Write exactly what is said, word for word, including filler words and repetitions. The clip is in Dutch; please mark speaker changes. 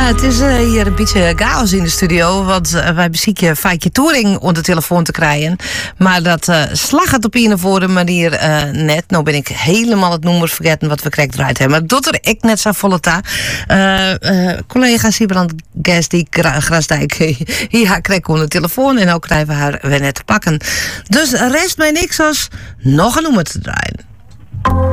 Speaker 1: Ja, het is uh, hier een beetje chaos in de studio. Want uh, wij bezieken Faikje Touring om de telefoon te krijgen. Maar dat uh, slag het op een of andere manier uh, net. Nou ben ik helemaal het nummer vergeten wat we krijgen eruit hebben. Maar dat er ik net zo volle ta. Uh, uh, collega Sibrand Gers die Grasdijk ja, kreeg gewoon de telefoon. En ook krijgen we haar weer net te pakken. Dus rest mij niks als nog een nummer te draaien.